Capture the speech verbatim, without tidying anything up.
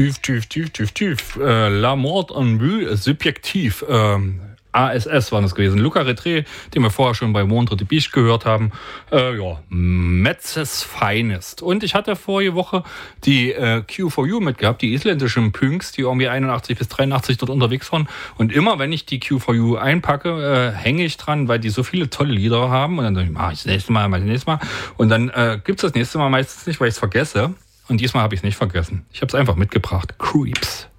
Tief, tief, tief, tief, tief. Äh, La Mort en Vue, subjektiv. Ähm, A S S war das gewesen. Luca Retré, den wir vorher schon bei Montre de Biche gehört haben. Äh, ja, Metzes Finest. Und ich hatte vorige Woche die äh, Q four U mitgehabt, die isländischen Punks, die irgendwie einundachtzig bis dreiundachtzig dort unterwegs waren. Und immer, wenn ich die Q four U einpacke, äh, hänge ich dran, weil die so viele tolle Lieder haben. Und dann sage ich, mach ich das nächste Mal, mach ich das nächste Mal. Und dann äh, gibt es das nächste Mal meistens nicht, weil ich es vergesse. Und diesmal habe ich es nicht vergessen. Ich habe es einfach mitgebracht. Creeps.